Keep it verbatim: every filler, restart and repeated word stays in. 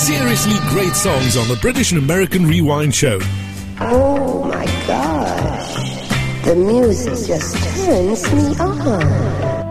seriously great songs on the British and American Rewind Show. Oh my gosh, the music just turns me on.